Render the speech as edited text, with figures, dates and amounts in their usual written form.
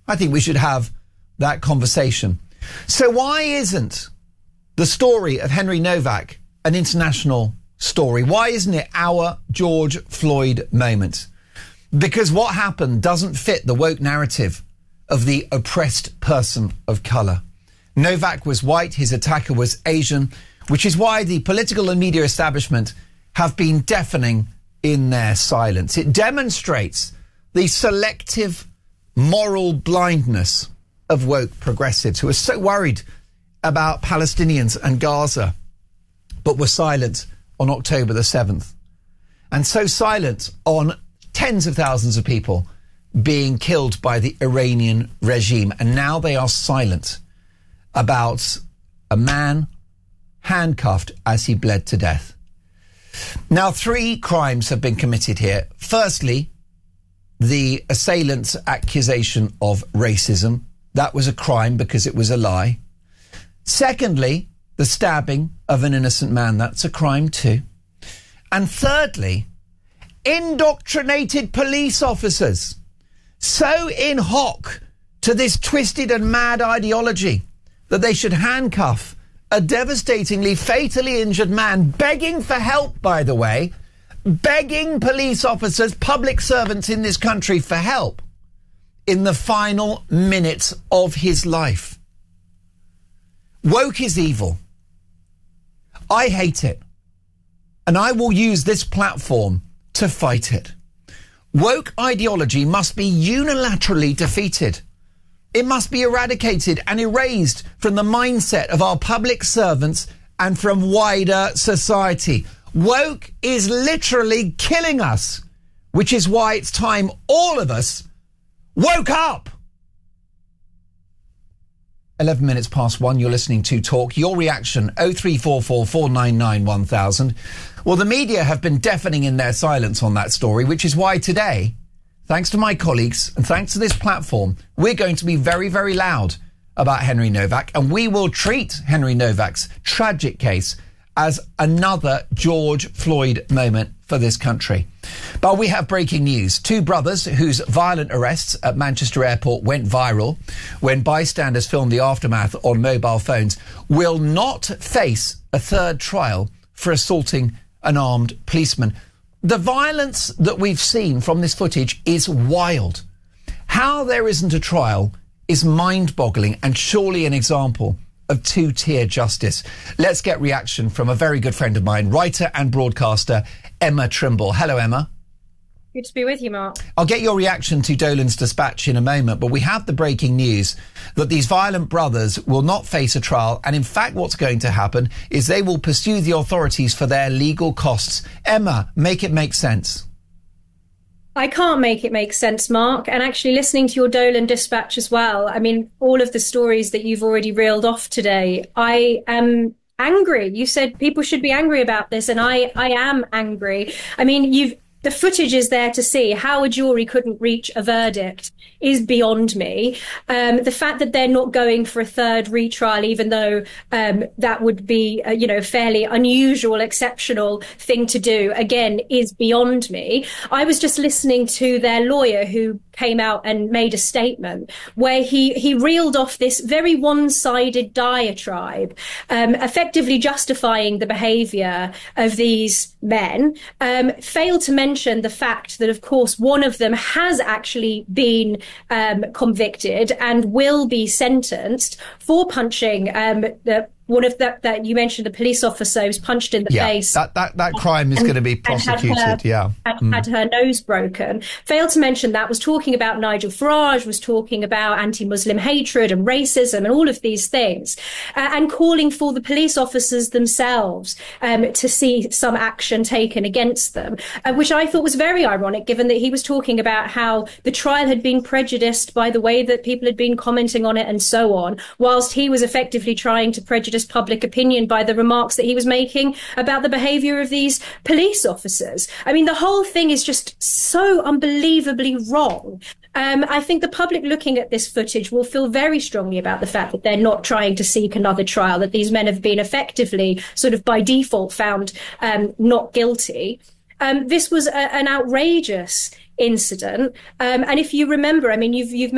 I think we should have that conversation. So why isn't the story of Henry Novak an international story? Why isn't it our George Floyd moment? Because what happened doesn't fit the woke narrative of the oppressed person of colour. Novak was white, his attacker was Asian, which is why the political and media establishment have been deafening in their silence. It demonstrates the selective moral blindness of woke progressives who are so worried about Palestinians and Gaza, but were silent on October the 7th. And so silent on tens of thousands of people being killed by the Iranian regime. And now they are silent about a man handcuffed as he bled to death. Now, 3 crimes have been committed here. Firstly, the assailant's accusation of racism. That was a crime because it was a lie. Secondly, the stabbing of an innocent man. That's a crime too. And thirdly, indoctrinated police officers, so in hoc to this twisted and mad ideology that they should handcuff a devastatingly, fatally injured man, begging for help, by the way, begging police officers, public servants in this country for help in the final minutes of his life. Woke is evil. I hate it. And I will use this platform to fight it. Woke ideology must be unilaterally defeated. It must be eradicated and erased from the mindset of our public servants and from wider society. Woke is literally killing us, which is why it's time all of us woke up. 11 minutes past 1, you're listening to Talk. Your reaction, 0344 499 1000. Well, the media have been deafening in their silence on that story, which is why today, thanks to my colleagues and thanks to this platform, we're going to be very, very loud about Henry Novak, and we will treat Henry Novak's tragic case as another George Floyd moment for this country. But we have breaking news. 2 brothers whose violent arrests at Manchester Airport went viral when bystanders filmed the aftermath on mobile phones will not face a 3rd trial for assaulting an armed policeman. The violence that we've seen from this footage is wild. How there isn't a trial is mind-boggling and surely an example of 2-tier justice. Let's get reaction from a very good friend of mine, writer and broadcaster Emma Trimble. Hello, Emma. Good to be with you, Mark. I'll get your reaction to Dolan's dispatch in a moment, but we have the breaking news that these violent brothers will not face a trial, and in fact what's going to happen is they will pursue the authorities for their legal costs. Emma, make it make sense. I can't make it make sense, Mark. And actually listening to your Dolan dispatch as well, I mean, all of the stories that you've already reeled off today, I am angry. You said people should be angry about this, and I am angry. I mean, the footage is there to see. How a jury couldn't reach a verdict is beyond me. The fact that they're not going for a 3rd retrial, even though that would be a fairly unusual, exceptional thing to do, again, is beyond me. I was just listening to their lawyer who came out and made a statement where he reeled off this very one-sided diatribe, effectively justifying the behaviour of these men, failed to mention the fact that, of course, one of them has actually been convicted and will be sentenced for punching one of that you mentioned, the police officer who's punched in the face. That crime is going to be prosecuted. Had her nose broken. Failed to mention that, was talking about Nigel Farage, was talking about anti-Muslim hatred and racism and all of these things, and calling for the police officers themselves to see some action taken against them, which I thought was very ironic, given that he was talking about how the trial had been prejudiced by the way that people had been commenting on it and so on, whilst he was effectively trying to prejudice public opinion by the remarks that he was making about the behaviour of these police officers. I mean, the whole thing is just so unbelievably wrong. I think the public looking at this footage will feel very strongly about the fact that they're not trying to seek another trial, that these men have been effectively, sort of by default, found not guilty. This was an outrageous incident. And if you remember, I mean, you've